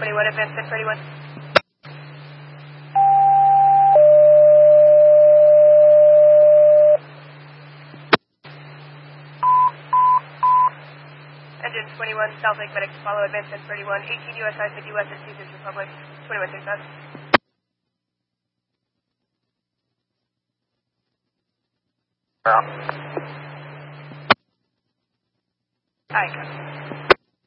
21, advance 1031. Engine 21, South Lake Medics, follow advance 1031, 18 USI 50 West at Caesars Republic, 21 takes off. Aye,